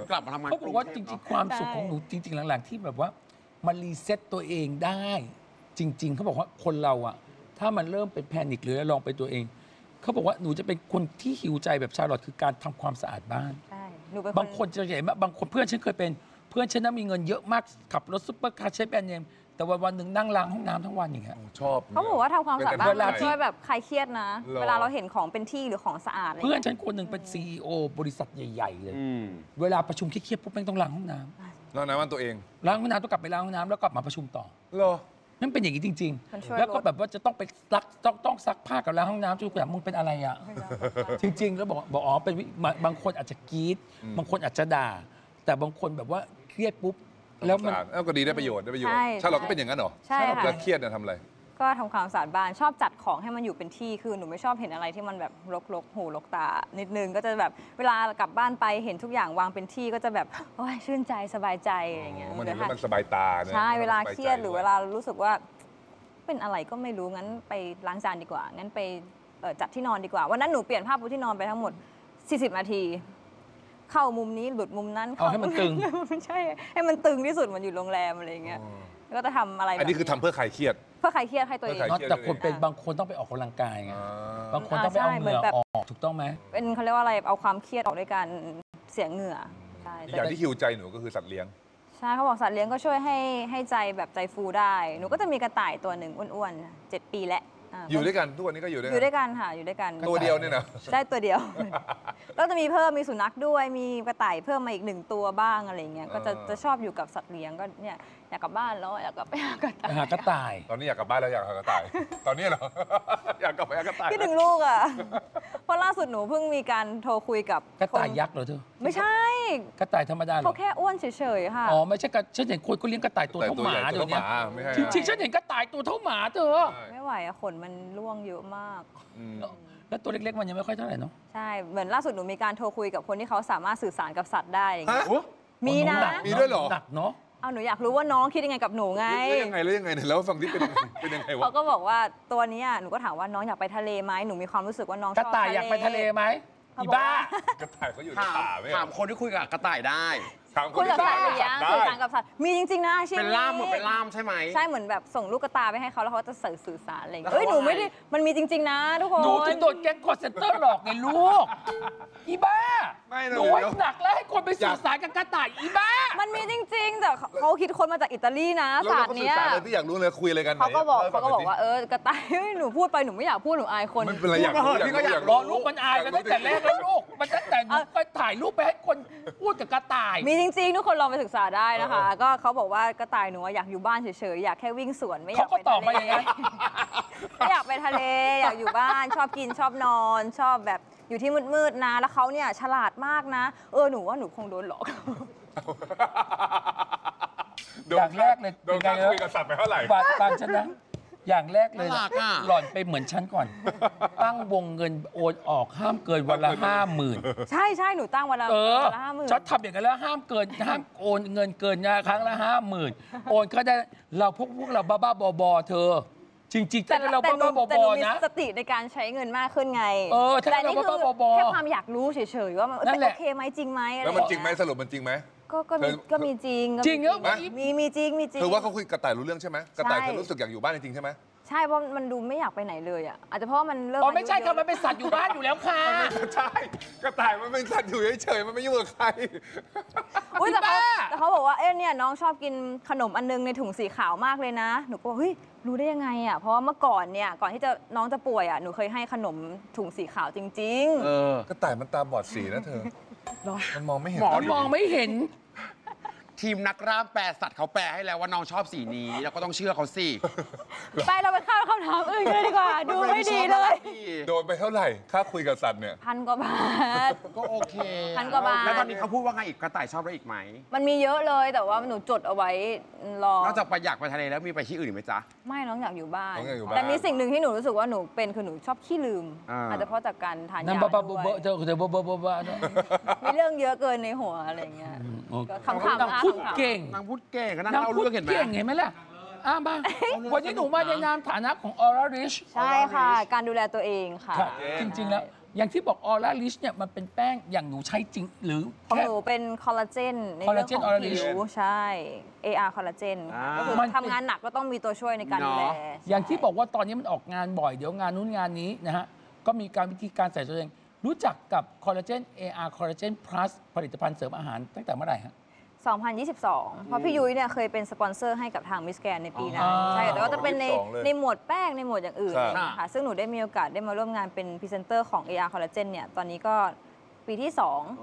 กลับมาทำงานเขาบอกว่าจริงๆความสุขของหนูจริงๆหลังๆที่แบบว่ามันรีเซ็ตตัวเองได้ จริงๆเขาบอกว่าคนเราอะถ้ามันเริ่มเป็นแพนิคหรือลองไปตัวเองเขาบอกว่าหนูจะเป็นคนที่หิวใจแบบชาร์ลอตคือการทำความสะอาดบ้านใช่หนูเป็นบางคนจะเห็นว่าบางคนเพื่อนฉันเคยเป็นเพื่อนฉันน่ะมีเงินเยอะมากขับรถซุปเปอร์คาร์ใช้แบรนด์เนมแต่วันหนึ่งนั่งล้างห้องน้ำทั้งวันอย่างเงี้ยชอบเขาบอกว่าทำความสะอาดบ้านมันช่วยแบบคลายเครียดนะหรอเวลาเราเห็นของเป็นที่หรือของสะอาดอะไรเพื่อนฉันคนหนึ่งเป็น CEO บริษัทใหญ่ๆเลยเวลาประชุมเครียดๆปุ๊บแม่งต้องล้างห้องน้ำแล้วนะวันตัวเองล้างห้องน้ำต้องกลับไปล้างห้องน้ำแล้วกลับมาประชุมต่อเหรอนั่นเป็นอย่างนี้จริงๆแล้วก็แบบว่าจะต้องไปซักต้องซักผ้ากับล้างห้องน้ำจุกอย่างมึงเป็นอะไรอ่ะจริงๆแล้วบอกอ๋อเป็นบางคนอาจจะกรี๊ดบางคนอาจจะด่าแต่บางคนแบบว่าเครียดปุ๊บแล้วมันก็ดีได้ประโยชน์ใช่เราก็เป็นอย่างนั้นเหรอใช่ค่ะแล้วเครียดเนี่ยทำอะไรก็ทำความสะอาดบ้านชอบจัดของให้มันอยู่เป็นที่คือหนูไม่ชอบเห็นอะไรที่มันแบบรกหูรกตานิดนึงก็จะแบบเวลากลับบ้านไปเห็นทุกอย่างวางเป็นที่ก็จะแบบโอ้ยชื่นใจสบายใจอะไรเงี้ยมันสบายตาใช่เวลาเครียดหรือเวลารู้สึกว่าเป็นอะไรก็ไม่รู้งั้นไปล้างจานดีกว่างั้นไปจัดที่นอนดีกว่าวันนั้นหนูเปลี่ยนผ้าปูที่นอนไปทั้งหมด40 นาทีเข้ามุมนี้หลุดมุมนั้นเอาให้มันตึงใช่ให้มันตึงที่สุดมันอยู่โรงแรมอะไรเงี้ยก็จะทำอะไรอันนี้คือทำเพื่อใครเครียดเพื่อใครเครียดให้ตัวเองแต่คนเป็นบางคนต้องไปออกกำลังกายไงบางคนต้องไปเอาเหงื่อออกถูกต้องไหมเป็นเขาเรียกว่าอะไรเอาความเครียดออกด้วยการเสียเหงื่อใช่อย่างที่หิวใจหนูก็คือสัตว์เลี้ยงใช่เขาบอกสัตว์เลี้ยงก็ช่วยให้ใจแบบใจฟูได้หนูก็จะมีกระต่ายตัวหนึ่งอ้วนๆ7 ปีแล้วอยู่ด้วยกันทุกวันนี้ก็อยู่ด้วยกันค่ะอยู่ด้วยกันตัวเดียวเนี่ยนะได้ตัวเดียวแล้วจะมีเพิ่มมีสุนัขด้วยมีกระต่ายเพิ่มมาอีก1 ตัวบ้างอะไรเงี้ยก็จะชอบอยู่กับสัตว์เลี้ยงก็เนี่ยอยากกลับบ้านแล้วอยากกลับไปหากระต่ายตอนนี้อยากกลับบ้านแล้วอยากหากระต่ายตอนนี้เหรออยากกลับไปหากระต่ายคิดถึงลูกอ่ะเพราะล่าสุดหนูเพิ่งมีการโทรคุยกับกระต่ายยักษ์เหรอเธอไม่ใช่กระต่ายธรรมดาเขาแค่อ้วนเฉยๆค่ะอ๋อไม่ใช่ฉันเห็นคนก็เลี้ยงกระต่ายตัวเท่าหมาเดี๋ยวนี้จริงๆฉันเห็นกระต่ายตัวเท่าหมาเธอไม่ไหวอะขนมันร่วงเยอะมากแล้วตัวเล็กๆมันยังไม่ค่อยเท่าไหร่เนาะใช่เหมือนล่าสุดหนูมีการโทรคุยกับคนที่เขาสามารถสื่อสารกับสัตว์ได้อย่างเงี้ยมีนะมีด้วยเหรอหนักเนาะเอาหนูอยากรู้ว่าน้องคิดยังไงกับหนูไงแล้วยังไงแล้วฟังที่เป็นยังไงวะเขาก็บอกว่าตัวนี้หนูก็ถามว่าน้องอยากไปทะเลไหมหนูมีความรู้สึกว่าน้องชอบกระต่ายอยากไปทะเลไหมอีบ้ากระต่ายเขาอยู่ในป่าไหมถามคนที่คุยกับกระต่ายได้คุยกับสัตว์เลี้ยงสื่อสารกับสัตว์มีจริงๆนะใช่ไหมเป็นล่ามใช่ไหมใช่เหมือนแบบส่งลูกกระตาไปให้เขาแล้วเขาจะสื่อสารอะไรอย่างเงี้ยหนูไม่ได้มันมีจริงๆนะทุกคนหนูจึงโดนแก๊งคอร์เซ็นเตอร์หลอกไงลูกอีบ้าหนูหนักแล้วให้คนไปสื่อสารกับกระต่ายอีบ้ามันมีจริงๆแต่เขาคิดคนมาจากอิตาลีนะศาสตร์เนี้ยที่อยากรู้เลยคุยอะไรกันเขาก็บอกว่ากระต่ายหนูพูดไปหนูไม่อยากพูดหนูอายคนมันเป็นอะไรอยากรู้พี่ก็อยากรอลูกมันอายกันตั้งแต่แรกแล้วลูกมันตั้งแต่ไปถ่ายรูปไปให้คนพูดกับกระต่ายมีจริงๆทุกคนลองไปศึกษาได้นะคะก็เขาบอกว่ากระต่ายหนูอยากอยู่บ้านเฉยๆอยากแค่วิ่งสวนไม่อยากไปทะเลไม่อยากไปทะเลอยากอยู่บ้านชอบกินชอบนอนชอบแบบอยู่ที่มืดๆนะแล้วเขาเนี่ยฉลาดมากนะหนูว่าหนูคงโดนหลอกอย่างแรกเลยโดนการคุยกับสัตว์ไปเท่าไหร่ฟังฉันนะอย่างแรกเลยหล่อนไปเหมือนฉันก่อนตั้งวงเงินโอนออกห้ามเกินวันละ50,000 ใช่หนูตั้งวันละ 50,000ฉันทำอย่างนั้นแล้วห้ามโอนเงินเกินครั้งละ50,000โอนก็ได้เราพวกเราบ้าๆบอเธอจริงๆแต่เราบ้าๆบอนะสติในการใช้เงินมากขึ้นไงแต่นี่คือแค่ความอยากรู้เฉยๆว่าโอเคไหมจริงไหมแล้วมันจริงไหมสรุปมันจริงไหมก็มีจริงเหรอมีจริงเธอว่าเขาคุยกระต่ายรู้เรื่องใช่ไหมกระต่ายเธอรู้สึกอยากอยู่บ้านจริงใช่ไหมใช่เพราะมันดูไม่อยากไปไหนเลยอ่ะอาจจะเพราะมันเริ่มไม่ใช่ค่ะมันเป็นสัตว์อยู่บ้านอยู่แล้วค่ะใช่กระต่ายมันเป็นสัตว์อยู่เฉยๆมันไม่ยุ่งกับใครแต่เขาบอกว่าเนี่ยน้องชอบกินขนมอันนึงในถุงสีขาวมากเลยนะหนูก็เฮ้ยรู้ได้ยังไงอ่ะเพราะว่าเมื่อก่อนเนี่ยก่อนที่น้องจะป่วยอ่ะหนูเคยให้ขนมถุงสีขาวจริงๆกระต่ายมันตาบอดสีนะเธอมันมองไม่เห็นมองไม่เห็นทีมนักร่ามแปลสัตว์เขาแปลให้แล้วว่าน้องชอบสีนี้แล้วก็ต้องเชื่อเขาสิไปเราไปข้าวคำถามอื่นเลยดีกว่าดูไม่ดีเลยโดนไปเท่าไหร่ค่าคุยกับสัตว์เนี่ย 1,000 กว่าบาทก็โอเค 1,000 กว่าบาทแล้วตอนนี้เขาพูดว่าไงอีกกระต่ายชอบอะไรอีกไหมมันมีเยอะเลยแต่ว่าหนูจดเอาไว้รอนอกจากไปอยากไปทะเลแล้วมีไปที่อื่นไหมจ๊ะไม่น้องอยากอยู่บ้านแต่มีสิ่งหนึ่งที่หนูรู้สึกว่าหนูเป็นคือหนูชอบขี้ลืมอาจจะเพราะจากการทานยาด้วยมีเรื่องเยอะเกินในหัวอะไรเงี้ยคำพูดเก่งนางพูดเก่งก็นั่งเล่าเรื่องเห็นไหมเก่งเห็นไหมล่ะบ้างวันนี้หนูมาในนามฐานะของออร่าริชใช่ค่ะการดูแลตัวเองค่ะจริงๆแล้วอย่างที่บอกออร่าลิชเนี่ยมันเป็นแป้งอย่างหนูใช้จริงหรือของแค่หนูเป็นคอลลาเจนในเรื่องของ Oral ผิว Rich ใช่ AR คอลลาเจนก็คือมันเป็นทำงานหนักก็ต้องมีตัวช่วยในการดูแลอย่างที่บอกว่าตอนนี้มันออกงานบ่อยเดี๋ยวงานนู้นงานนี้นะฮะก็มีการวิธีการใส่ตัวเองรู้จักกับคอลลาเจน AR คอลลาเจน plus ผลิตภัณฑ์เสริมอาหารตั้งแต่เมื่อไหร่ฮะ 2022 เพราะพี่ยุ้ยเนี่ยเคยเป็นสปอนเซอร์ให้กับทางมิสแกนในปีนั้นอ๋อใช่แต่ว่าจะเป็นใน 22เลยในหมวดแป้งในหมวดอย่างอื่นครับนะคะซึ่งหนูได้มีโอกาสได้มาร่วมงานเป็นพรีเซนเตอร์ของ AR Collagen เนี่ยตอนนี้ก็ปีที่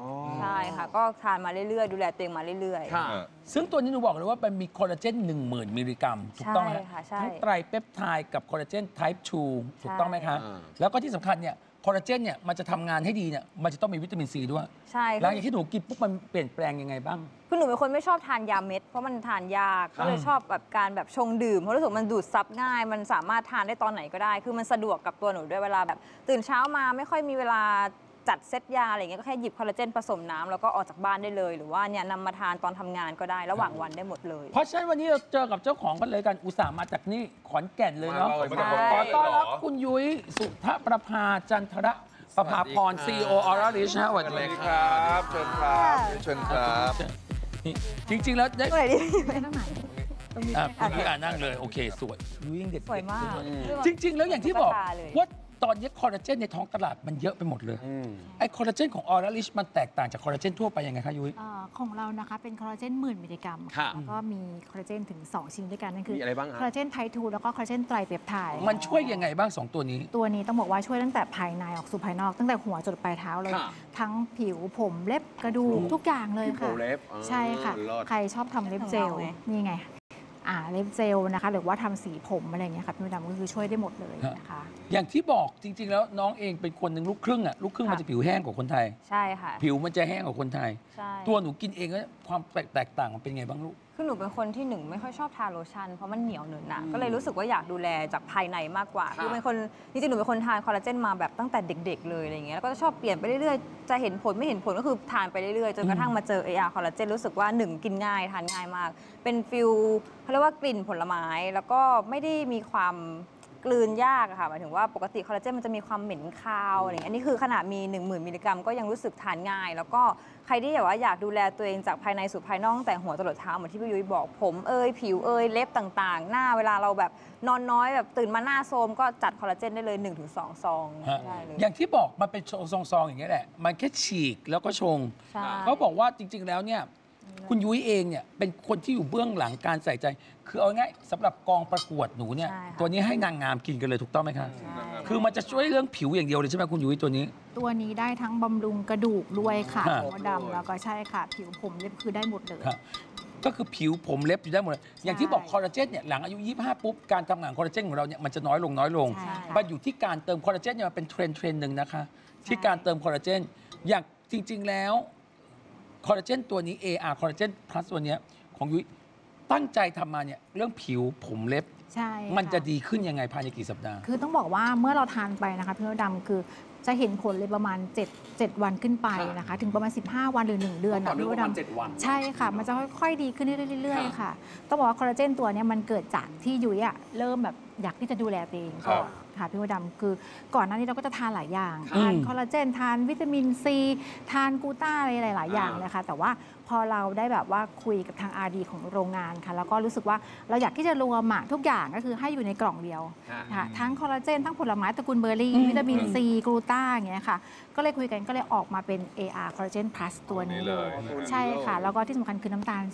2 ใช่ค่ะ ก็ทานมาเรื่อยๆ ดูแลตัวเองมาเรื่อยค่ะซึ่งตัวนี้หนูบอกเลยว่ามันมีคอลลาเจน 10,000 มิลลิกรัมถูกต้องไหมใช่ค่ะใช่ทั้งไตรเปปไทด์กับคอลลาเจน type 2 ถูกต้องไหมคะใช่แล้วก็ที่สำคัญเนี่ยคอลลาเจนเนี่ยมันจะทำงานให้ดีเนี่ยมันจะต้องมีวิตามินซีด้วยๆ ใช่หลังจากที่หนูกินปุ๊บมันเปลี่ยนแปลงยังไงบ้างคือหนูเป็นคนไม่ชอบทานยาเม็ดเพราะมันทานยากก็เลยชอบแบบการแบบชงดื่มเพราะรู้สึกมันดูดซับง่าย มันสามารถทานได้ตอนไหนก็ได้ คือมันสะดวกกับตัวหนูด้วยเวลาแบบตื่นเช้ามาไม่ค่อยมีเวลาจัดเซตยาอะไรเงี้ยก็แค่หยิบคอลลาเจนผสมน้ำแล้วก็ออกจากบ้านได้เลย หรือว่าเนี่ยนำมาทานตอนทำงานก็ได้ระหว่างวันได้หมดเลยเพราะฉะนั้นวันนี้เราเจอกับเจ้าของกันเลยกันอุตส่าห์มาจากนี่ขอนแก่นเลยเนาะมาเลยใช่ขอต้อนรับคุณยุ้ยสุทธประภาจันทระประภาพร CEO Oral Rich นะสวัสสวัสดีดีคครับ รับเชิญครับเชิญครับนี่จริง ๆ แล้วได้ตรงไหนดีคุณพี่นั่งเลยโอเคสวยยุ้ยยังเด็กสวยมากจริง ๆ แล้วอย่างที่บอกตุ๊กตาเลยว่าตอนนี้คอลลาเจนในท้องตลาดมันเยอะไปหมดเลยไอ้คอลลาเจนของ Oral Rich มันแตกต่างจากคอลลาเจนทั่วไปยังไงคะยุ้ยของเรานะคะเป็นคอลลาเจน10,000 มิลลิกรัมค่ะแล้วก็มีคอลลาเจนถึง 2 ชิ้นด้วยกัน นั่นคือมีอะไรบ้างฮะคอลลาเจนไทป์2แล้วก็คอลลาเจนไตรเปปไทด์มันช่วยยังไงบ้าง 2 ตัวนี้ตัวนี้ต้องบอกว่าช่วยตั้งแต่ภายในออกสู่ภายนอก ตั้งแต่หัวจนปลายเท้าเลยค่ะทั้งผิวผมเล็บกระดูกทุกอย่างเลยผิวค่ะเล็บใช่ค่ะเลิศใครชอบทำเล็บเจลของเราไงนี่ไงเล็บเจลนะคะ หรือว่าทำสีผมอะไรอย่างเงี้ยค่ะพี่มดดำก็คือช่วยได้หมดเลยนะคะอย่างที่บอกจริง ๆ แล้วน้องเองเป็นคนหนึ่งลูกครึ่งอ่ะลูกครึ่งค่ะมันจะผิวแห้งกว่าคนไทยใช่ค่ะผิวมันจะแห้งกว่าคนไทยใช่ตัวหนูกินเองแล้วความแตกต่างมันเป็นไงบ้างลูกคือหนูเป็นคนที่หนึ่งไม่ค่อยชอบทาโลชั่นเพราะมันเหนียวเหนอะหนะก็เลยรู้สึกว่าอยากดูแลจากภายในมากกว่าค่ะคือเป็นคนจริงๆหนูเป็นคนทานคอลลาเจนมาแบบตั้งแต่เด็ก ๆ เลยอะไรเงี้ยแล้วก็จะชอบเปลี่ยนไปเรื่อยๆจะเห็นผลไม่เห็นผลก็คือทานไปเรื่อยๆจนกระทั่งมาเจอ AR คอลลาเจนรู้สึกว่าหนึ่งกินง่ายทานง่ายมาก เป็นฟิลเขาเรียกว่ากลิ่นผลไม้แล้วก็ไม่ได้มีความกลืนยากอะค่ะหมายถึงว่าปกติคอลลาเจนมันจะมีความเหม็นคาวอะไรอย่างเงี้ยอันนี้คือขนาดมี 10,000 มิลลิกรัมก็ยังรู้สึกทานง่าย แล้วก็ใครที่แบบว่าอยากดูแลตัวเองจากภายในสู่ภายนอกตั้งแต่หัวจรดเท้าเหมือนที่พี่ยุ้ยบอกผมผิวเล็บต่างๆ หน้าเวลาเราแบบนอนน้อยแบบตื่นมาหน้าโทรมก็จัดคอลลาเจนได้เลย 1-2 ซองฮะได้เลยอย่างที่บอกมันเป็นซองๆอย่างเงี้ยแหละ มันแค่ฉีกแล้วก็ชงใช่เขาบอกว่าจริง ๆ แล้วเนี่ยคุณยุ้ยเองเนี่ยเป็นคนที่อยู่เบื้องหลังการใส่ใจ คือเอาง่ายสำหรับกองประกวดหนูเนี่ยใช่ค่ะตัวนี้ให้นางงามกินกันเลยถูกต้องไหมคะใช่คือมันจะช่วยเรื่องผิวอย่างเดียวเลยใช่ไหมคุณยุ้ยตัวนี้ตัวนี้ได้ทั้งบำรุงกระดูกด้วยค่ะค่ะหัวดำแล้วก็ใช่ค่ะ ผิวผมเล็บคือได้หมดเลยครับก็คือผิวผมเล็บอยู่ได้หมดเลยอย่างที่บอกคอลลาเจนเนี่ยหลังอายุ 25 ปุ๊บ การทำงานคอลลาเจนของเราเนี่ยมันจะน้อยลงใช่ค่ะมันอยู่ที่การเติมคอลลาเจนเนี่ยมันเป็นเทรนด์หนึ่งนะคะ ที่การเติมคอลลาเจนอย่างจริง ๆ แล้วคอลลาเจนตัวนี้ AR คอลลาเจน plus ตัวเนี้ยของยุ้ยตั้งใจทำมาเนี่ยเรื่องผิวผมเล็บใช่มันจะค่ดีขึ้นยังไงภายในกี่สัปดาห์คือต้องบอกว่าเมื่อเราทานไปนะคะพี่มดดำคือจะเห็นผลเลยประมาณ7 วันขึ้นไปนะคะ ถึงประมาณ 15 วันหรือ 1 เดือนต่อนะเนื่องพี่มประดมาณดำ 7 วันใช่ค่ะ มันจะค่อยๆ ดีขึ้นเรื่อยๆ ค่ะ ต้องบอกว่าคอลลาเจนตัวเนี้ยมันเกิดจากที่ยุ้ยอะเริ่มแบบอยากที่จะดูแลตัวเองก่อนค่ะพี่มดดำคือก่อนหน้านี้เราก็จะทานหลายอย่างอืมทานคอลลาเจนทานวิตามินซีทานกลูต้าอะไรหลายๆอย่างเลยค่ะแต่ว่าพอเราได้แบบว่าคุยกับทาง RD ของโรงงานค่ะแล้วก็รู้สึกว่าเราอยากที่จะรวมอะทุกอย่างก็คือให้อยู่ในกล่องเดียว ค่ะทั้งคอลลาเจนทั้งผลไม้ตระกูลเบอร์รี่ วิตามินซีกลูต้าอย่างเงี้ยค่ะ ก็เลยคุยกันก็เลยออกมาเป็น AR Collagen Plus ตัวนี้เลย ใช่ค่ะ แล้วก็ที่สำคัญคือน้ำตาล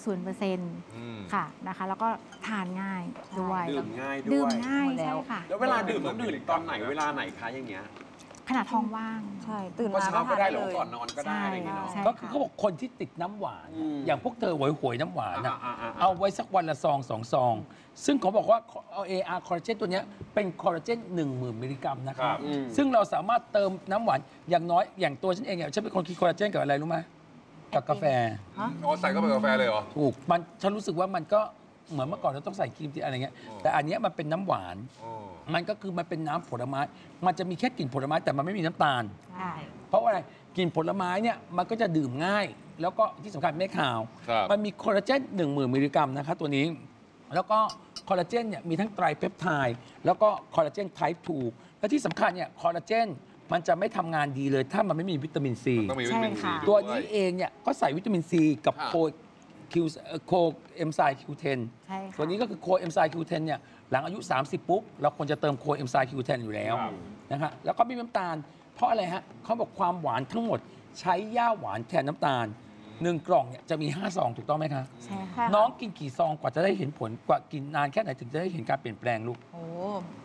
0%ค่ะนะคะ แล้วก็ทานง่ายด้วยดื่มง่ายด้วยดื่มง่ายหมดแล้ใช่วค่ะแล้วเวลาดื่มต้องดื่มตอนไหนเวลาไหนคะอย่างเงี้ยขนาดท้องว่างใช่ตื่นก็มาเช้าก็ได้หรือเลว่าย ก่อนนอนก็ได้อะไรอย่างเงี้ยเนาะใช่ก็คือเขาบอกคนที่ติดน้ำหวานอืมอย่างพวกเธอหวยน้ำหวานอะอ่าๆๆเอาไว้สักวันละซอง2 ซอง ซึ่งเขาบอกว่าเอา AR คอลลาเจนตัวเนี้ยเป็นคอลลาเจน 10,000 มิลลิกรัมนะคครัรับบซึ่งเราสามารถเติมน้ำหวานอย่างน้อยอย่างตัวฉันเองเนี่ยฉันเป็นคนกินคอลลาเจนกับอะไรรู้ไหมกับกาแฟอ๋อใส่เข้าไปกาแฟเลยเหรอถูกมันฉันรู้สึกว่ามันก็เหมือนเมื่อก่อนเราต้องใส่ครีมอะไรเงี้ยอ๋อแต่อันเนี้ยมันเป็นน้ำหวานอ๋อมันก็คือมันเป็นน้ำผลไม้ มันจะมีแค่กลิ่นผลไม้แต่มันไม่มีน้ำตาลใช่เพราะว่าอะไรกลิ่นผลไม้เนี่ยมันก็จะดื่มง่าย แล้วก็ที่สำคัญไม่ขาวครับมันมีคอลลาเจน 10,000 มิลลิกรัมนะคะตัวนี้ แล้วก็คอลลาเจนเนี่ยมีทั้งไตรเปปไทด์แล้วก็คอลลาเจนไทป์2และที่สำคัญเนี่ยคอลลาเจนมันจะไม่ทำงานดีเลยถ้ามันไม่มีวิตามินซีต้องมีวิตามินใช่ซีค่ะตัวนี้เองเนี่ยก็ใส่วิตามินซีกับค่ะโคเอนไซม์ Q10 ใช่ค่ะตัวนี้ก็คือโคเอนไซม์ Q10 เนี่ยหลังอายุ 30 ปุ๊บ เราควรจะเติมโคเอนไซม์ Q10 อยู่แล้วครับนะฮะแล้วก็มีน้ำตาล เพราะอะไรฮะเขาบอกความหวานทั้งหมดใช้ย่าหวานแทนน้ำตาล 1 กล่องเนี่ยจะมี 5 ซอง ถูกต้องไหมคะใช่ใช่ค่ะค่ะน้องกินกี่ซองกว่าจะได้เห็นผลกว่ากินนานแค่ไหนถึงจะได้เห็นการเปลี่ยนแปลงลูกโอ้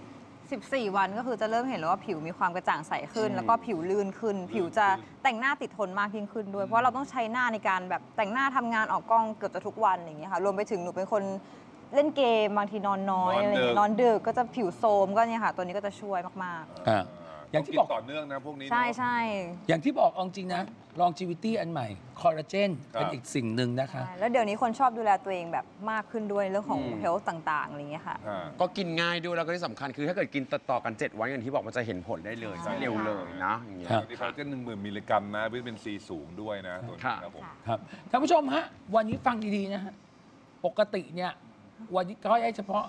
14 วันก็คือจะเริ่มเห็นแล้วว่าผิวมีความกระจ่างใสขึ้น แล้วก็ผิวลื่นขึ้น ผิวจะแต่งหน้าติดทนมากยิ่งขึ้นด้วย เพราะเราต้องใช้หน้าในการแบบแต่งหน้าทำงานออกกล้องเกือบจะทุกวันอย่างเงี้ยค่ะ รวมไปถึงหนูเป็นคนเล่นเกมบางทีนอนน้อยอะไรอย่างเงี้ยนอนดึกก็จะผิวโทรมก็เนี่ยค่ะ ตัวนี้ก็จะช่วยมากอ่าอย่างที่บอกต่อเนื่องนะพวกนี้ๆ ใช่ใช่อย่างที่บอกเอาจริงนะ longevity อันใหม่ คอลลาเจนครับเป็นอีกสิ่งหนึ่งนะคะใช่แล้วเดี๋ยวนี้คนชอบดูแลตัวเองแบบมากขึ้นด้วยเรื่องของอืมเฮลท์ต่างๆอะไรอย่างเงี้ยค่ะอ่าก็กินง่ายด้วยแล้วก็ที่สำคัญคือถ้าเกิดกินต่อๆกัน 7 วันอย่างที่บอกมันจะเห็นผลได้เลยใช่เร็วเลยนะอย่างเงี้ยครับนี่เขาจะ10,000 มิลลิกรัมนะวิตามินซีสูงด้วยนะตัวนี้ค่ะครับผมครับท่านผู้ชมฮะ วันนี้ฟังดี ๆ นะฮะ ปกติเนี่ย วันนี้เขาให้เฉพาะ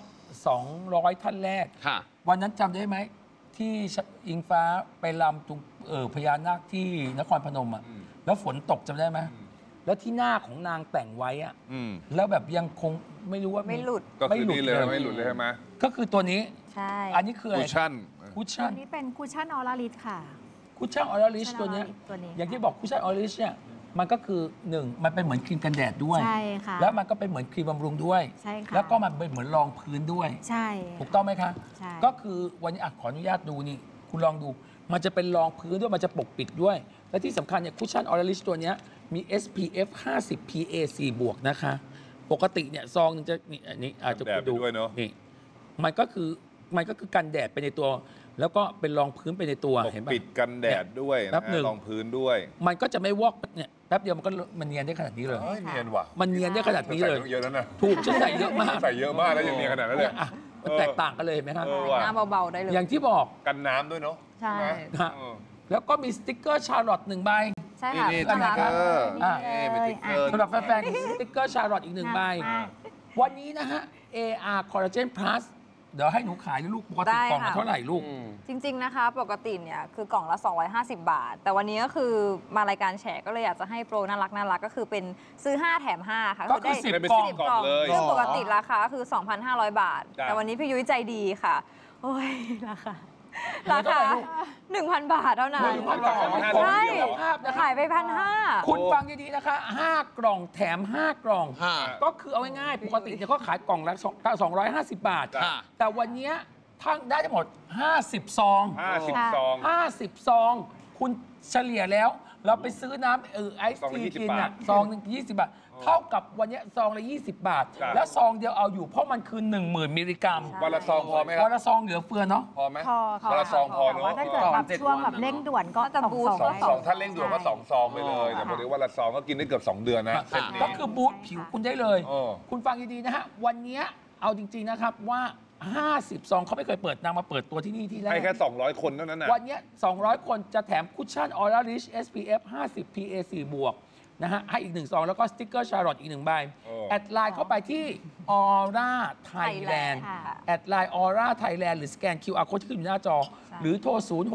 200 ท่านแรกค่ะวันนั้นจำได้ไหม ที่อิงฟ้าไปลำตรงพญานาคที่นครพนมอ่ะอืมแล้วฝนตกจำได้ไหมแล้วที่หน้าของนางแต่งไว้อ่ะอืมแล้วแบบยังคงไม่รู้ว่าไม่หลุดก็คือนี่เลยไม่หลุดเลยใช่ไหมก็คือตัวนี้ใช่อันนี้คืออะคุไรชชั่นคุชตัชั่วน นี้เป็นคูชั่นออร่าลิสค่ะคุชชั่นออร์ลิช Cushion ตัวเนี้ย Aura Lift ตัวนี้อย่างที่บอกคุชชั่นออร์ลิชเนี่ยมันก็คือหนึ่งมันเป็นเหมือนครีมกันแดดด้วยใช่ค่ะแล้วมันก็เป็นเหมือนครีมบำรุงด้วยใช่ค่ะแล้วก็มันเป็นเหมือนรองพื้นด้วยใช่ถูกต้องไหมคะใช่ก็คือวันนี้ขออนุญาตดูนี่ คุณลองดู มันจะเป็นรองพื้นด้วย มันจะปกปิดด้วย และที่สำคัญเนี่ยคุชชั่นออร์ลิชตัวเนี้ยมี SPF 50 PA 4 บวกนะคะ ปกติเนี่ยซองหนึงจะนี่อันนี้อาจจะกันแดดดูไปด้วยเนอะนี่มันก็คือกันแดดไปในตัว แล้วก็เป็นรองพื้นไปในตัวปกเห็นปะปิดกันแดดด้วยแป๊นะบหนึ่งรองพื้นด้วยมันก็จะไม่วอกเนี่ยแป๊บเดียวมันเนียนได้ขนาดนี้เลยเฮ้ยเนียนว่ะมันเนียนได้ขนาดนี้เลยใส่ต้องเยอะแล้วนะถูกฉันใส่เยอะมากใส่เยอะมากแล้วยังเนียนขนาดนั้นเลยเนี่ยอ่ะมันแตกต่างกันเลยเห็นไหมครับเออว่ะหน้าเบาๆได้เลยอย่างที่บอกกันน้ำด้วยเนาะใช่ไหมฮะเออแล้วก็มีสติ๊กเกอร์ชาร์ลอต1 ใบใช่ค่ะนี่กันติ๊นะกคเกรับอร์อ่ะนี่เป็นติ๊กเกอร์สำหรับแฟนๆสติ๊กเกอร์ชาร์ลอตอีก 1 ใบ วันนี้นะฮะ AR Collagen Plus เดี๋ยวให้หนูขายลูกปกติได้กล่องละค่ะเท่าไหร่ลูกจริง ๆ นะคะ ปกติเนี่ยคือกล่องละ 250 บาท แต่วันนี้ก็คือมารายการแฉก็เลยอยากจะให้โปรน่ารักก็คือเป็นซื้อ 5 แถม 5 ค่ะก็คือได้ 10 ได้เป็นกล่อง 10 กล่องเลยซึ่งปกติราคาคือ 2,500 บาทจ้ะแต่วันนี้พี่ยุ้ยใจดีค่ะ โอ้ยราคาเหลือราเท่าคาไหร่ลูก 1,000 บาทเท่านั้น 1,000 บาทใช่ภาพนะคะขายไป1,500 คุณฟังดีๆนะคะ 5 กล่องแถม 5 กล่องค่ะก็คือเอาง่ายๆปกติเนี่ยเขาขายกล่องละ250 บาทค่ะแต่วันเนี้ยทั้งได้ทั้งหมด 50 ซอง 50 ซอง 50 ซอง คุณเฉลี่ยแล้ว เราไปซื้อน้ำไอซ์ซองละที 20 กินอ่ะบาทซองหนึง20 บาท เท่ากับวันเนี้ยซองละ 20 บาทครับแล้วซองเดียวเอาอยู่เพราะมันคือ 10,000 มิลลิกรัมวันละซองพอไหมครัวับนละซองเหลือเฟือเนาะพอไหมพอค่ะวันละซองพอแต่เนอะว่าถ้าเกิดแบบช่วงแบบเร่งด่วนก็ถ้าจะสองบูสต์ซองก็ 2 ซองถ้าเร่งด่วนก็2 ซองไปเลย แต่พอดีวันละซองก็กินได้เกือบ 2 เดือนนะเซตนี้ก็คือบูสต์ผิวคุณได้เลยเออคุณฟังดีๆนะฮะ วันเนี้ยเอาจริง ๆ นะครับว่า 50 ซองเขาไม่เคยเปิดนางมาเปิดตัวที่นี่ที่แรกให้แค่ 200 คนเท่านั้นนะวันเนี้ย200 คนจะแถมคุชชั่นออร่าริช SPF 50 PA 4 บวกนะฮะ ให้อีก1ซองแล้วก็สติ๊กเกอร์ชาร์ลอตอีก1 ใบโอ้แอดไลน์เข้าไปที่ Aura Thailand ค่ะแอดไลน์ Aura Thailand หรือสแกน QR Code ที่ขึ้นอยู่หน้าจอใช่หรือโทร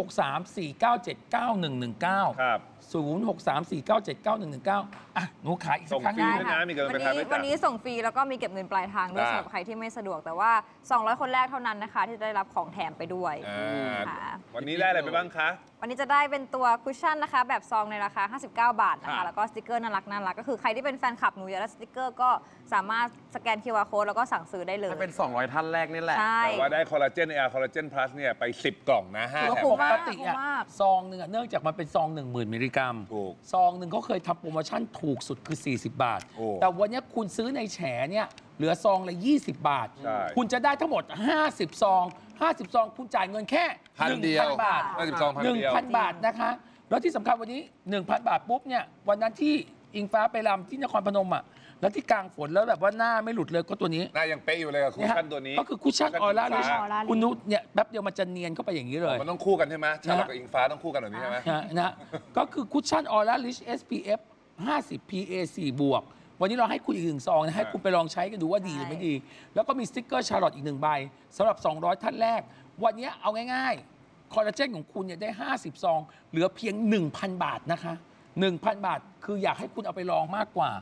0634979119 ครับ 0634979119 อ่ะ หนูขายอีกสักครั้งส่งฟรีหนึ่งด้วยนะมีเกินไปทานไหมจ๊ะวันนี้ส่งฟรีแล้วก็มีเก็บเงินปลายทางด้วยได้สำหรับใครที่ไม่สะดวกแต่ว่า 200 คนแรกเท่านั้นนะคะ ที่จะได้รับของแถมไปด้วยอ่าค่ะวันนี้ได้อะไรไปบ้างคะวันนี้จะได้เป็นตัวคุชชั่นนะคะ แบบซองในราคา 59 บาทนะครัคะบแล้วก็สติกเกอร์น่ารักก็คือใครที่เป็นแฟนคลับหนูอยากได้สติกเกอร์ก็สามารถสแกน QR Code แล้วก็สั่งซื้อได้เลยถ้าเป็น 200 ท่านแรกนี่แหละใช่แต่ว่าได้คอลลาเจนแอร์คอลลาเจนพลัสเนี่ยไป 10 กล่องนะถือ 5 ว่าแถคุ้มมปมากกติอะซองหนึ่งอะเนื่องจากมันเป็นซอง 10,000 มิลลิกรัมถูกซองหนึ่งเขาเคยทำโปรโมชั่นถูกสุดคือ 40 บาทโอ้แต่วันนี้คุณซื้อในแฉเนี่ยเหลือซองละ 20 บาทใช่คุณจะได้ทั้งหมด 50 ซอง 50 ซองคุณจ่ายเงินแค่พันเดียว 1,000 บาท 50 ซองพันเดียว 1,000 บาทนะคะ แล้วที่สำคัญวันนี้ 1,000 บาทปุ๊บเนี่ยวันนั้นที่อิงฟ้าไปรำที่นครพนมอ่ะแล้วที่กลางฝนแล้วแบบว่าหน้าไม่หลุดเลยก็ตัวนี้หน้ายังเป๊ะอยู่เลยกับคุชเยฮะชั่นตัวนี้ก็คือคุชชั่นออร่าลิช Aura Lift คุณนุชเนี่ยแป๊บเดียวมันจะเนียนเข้าไปอย่างนี้เลยมันต้องคู่กันใช่ไหมชาลอตกับอิงฟ้าต้องคู่กันแบบนี้ใช่ไหมนะก็คือคุชชั่นออร่าลิช SPF 50 PA 4 บวก วันนี้เราให้คุณอีก1 ซองนะให้คุณไปลองใช้กันดูว่าดีหรือไม่ดี แล้วก็มีสติ๊กเกอร์ชาร์ลอตอีก1 ใบสำหรับ 200 ท่านแรก วันนี้เอาง่ายคอลลาเจนของคุณเนี่ยได้50 ซองเหลือเพียง 1,000 บาทนะคะ 1,000 บาทคืออยากให้คุณเอาไปลองมากกว่า